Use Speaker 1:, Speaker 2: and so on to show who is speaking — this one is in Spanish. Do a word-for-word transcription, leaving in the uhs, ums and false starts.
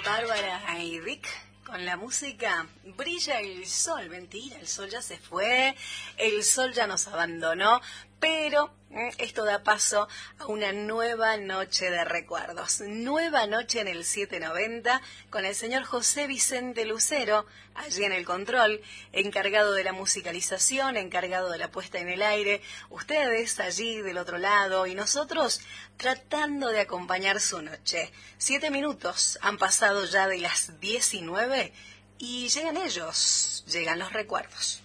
Speaker 1: Bárbara y Rick con la música Brilla el sol. Mentira, el sol ya se fue, el sol ya nos abandonó, pero esto da paso a una nueva noche de recuerdos, nueva noche en el setecientos noventa con el señor José Vicente Lucero, allí en el control, encargado de la musicalización, encargado de la puesta en el aire, ustedes allí del otro lado y nosotros tratando de acompañar su noche. Siete minutos han pasado ya de las diecinueve y llegan ellos, llegan los recuerdos.